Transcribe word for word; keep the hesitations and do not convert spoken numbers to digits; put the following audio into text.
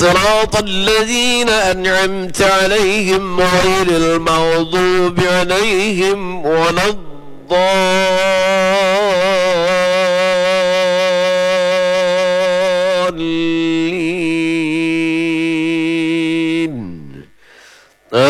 صراط الذين أنعمت عليهم غير المغضوب عليهم ولا الضالين.